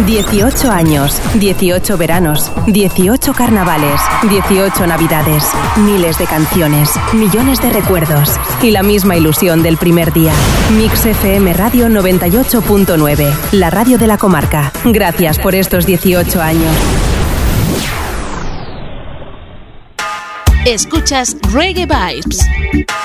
18 años, 18 veranos, 18 carnavales, 18 navidades, miles de canciones, millones de recuerdos y la misma ilusión del primer día. Mix FM Radio 98.9, la radio de la comarca. Gracias por estos 18 años. Escuchas Reggae Vibes.